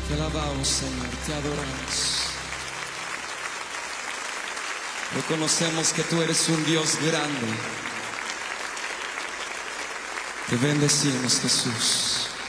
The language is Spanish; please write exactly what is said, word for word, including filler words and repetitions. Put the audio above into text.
Te alabamos, Señor, te adoramos. Reconocemos que tú eres un Dios grande. Te bendecimos, Jesús.